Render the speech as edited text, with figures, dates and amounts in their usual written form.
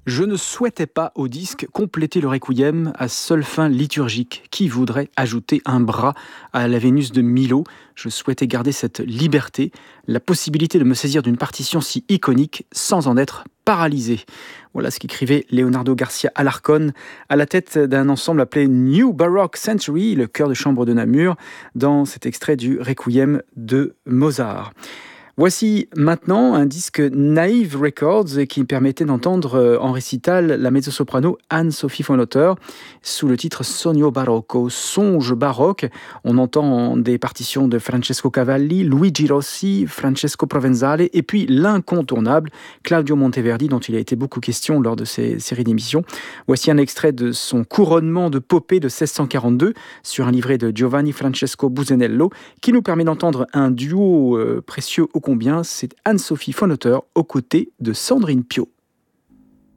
Je ne souhaitais pas au disque compléter le requiem à seule fin liturgique. Qui voudrait ajouter un bras à la Vénus de Milo? Je souhaitais garder cette liberté, la possibilité de me saisir d'une partition si iconique sans en être paralysé. Voilà ce qu'écrivait Leonardo Garcia Alarcón à la tête d'un ensemble appelé New Baroque Century, le chœur de chambre de Namur, dans cet extrait du Requiem de Mozart. Voici maintenant un disque Naive Records qui permettait d'entendre en récital la mezzo-soprano Anne-Sophie von Otter sous le titre Sogno Barocco, songe baroque. On entend des partitions de Francesco Cavalli, Luigi Rossi, Francesco Provenzale et puis l'incontournable Claudio Monteverdi dont il a été beaucoup question lors de ces séries d'émissions. Voici un extrait de son couronnement de Popée de 1642 sur un livret de Giovanni Francesco Busenello qui nous permet d'entendre un duo précieux ô combien, c'est Anne-Sophie von Otter aux côtés de Sandrine Piau.